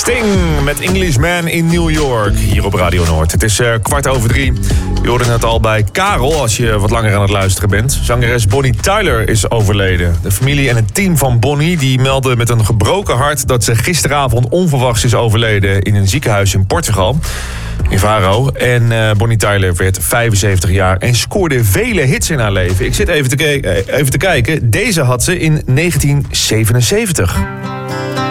Sting met Englishman in New York, hier op Radio Noord. Het is 3:15. Je hoorde het al bij Karel, als je wat langer aan het luisteren bent. Zangeres Bonnie Tyler is overleden. De familie en het team van Bonnie die melden met een gebroken hart dat ze gisteravond onverwachts is overleden in een ziekenhuis in Portugal. In Faro. En Bonnie Tyler werd 75 jaar en scoorde vele hits in haar leven. Ik zit even te kijken. Deze had ze in 1977.